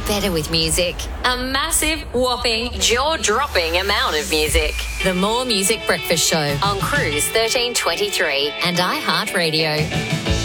better with music. A massive, whopping, jaw-dropping amount of music. The More Music Breakfast Show on Cruise 1323 and iHeartRadio.